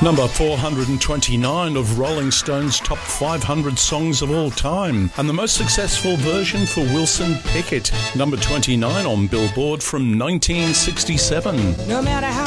Number 429 of Rolling Stone's top 500 songs of all time, and the most successful version for Wilson Pickett. Number 29 on Billboard from 1967. No matter how